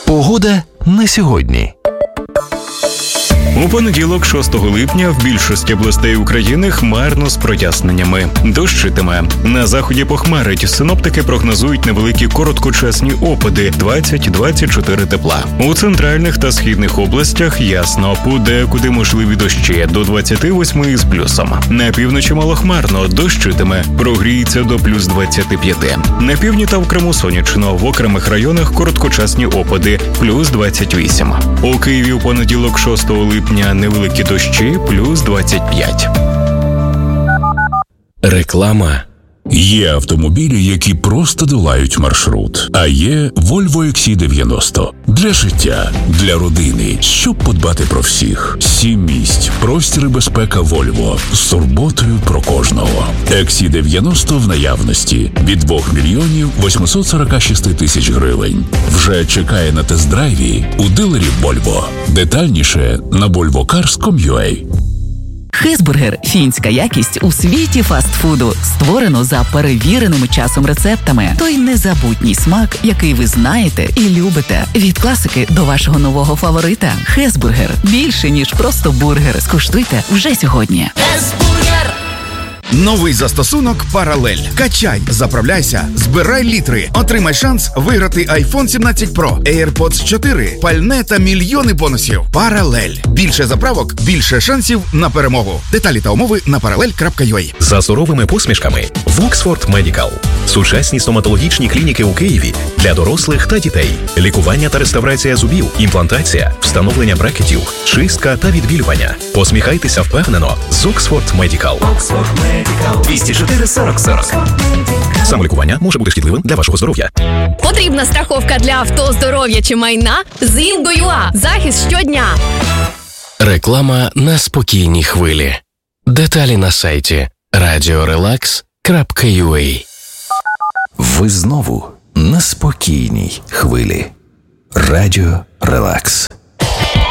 Погода на сьогодні. У понеділок, 6 липня, в більшості областей України хмарно з проясненнями. Дощитиме. На заході похмарить. Синоптики прогнозують невеликі короткочасні опади – 20-24 тепла. У центральних та східних областях ясно, подекуди можливі дощі – до 28 з плюсом. На півночі малохмарно, дощитиме, прогріється до плюс 25. На півдні та в Криму сонячно, в окремих районах короткочасні опади – плюс 28. У Києві у понеділок, 6 липня, невеликі дощі, плюс 25. Реклама. Є автомобілі, які просто долають маршрут. А є Volvo XC90. Для життя, для родини, щоб подбати про всіх. 7 місць, простір і безпека Volvo. З турботою про кожного. XC90 в наявності. Від 2 мільйонів 846 тисяч гривень. Вже чекає на тест-драйві у дилерів Volvo. Детальніше на volvocars.com.ua. Хезбургер – фінська якість у світі фастфуду. Створено за перевіреними часом рецептами. Той незабутній смак, який ви знаєте і любите. Від класики до вашого нового фаворита. Хезбургер – більше, ніж просто бургер. Скуштуйте вже сьогодні. Хезбургер! Новий застосунок «Паралель». Качай, заправляйся, збирай літри. Отримай шанс виграти iPhone 17 Pro, AirPods 4, пальне та мільйони бонусів. «Паралель». Більше заправок, більше шансів на перемогу. Деталі та умови на parallel.ua. За суровими посмішками в Oxford Medical. Сучасні стоматологічні клініки у Києві для дорослих та дітей. Лікування та реставрація зубів, імплантація, встановлення брекетів, чистка та відбілювання. Посміхайтеся впевнено з Oxford Medical. 204 40 40. Самолікування може бути шкідливим для вашого здоров'я. Потрібна страховка для авто, здоров'я чи майна? З Інго.ua. Захист щодня. Реклама на спокійній хвилі. Деталі на сайті radiorelax.ua. Ви знову на спокійній хвилі. Радіо Релакс.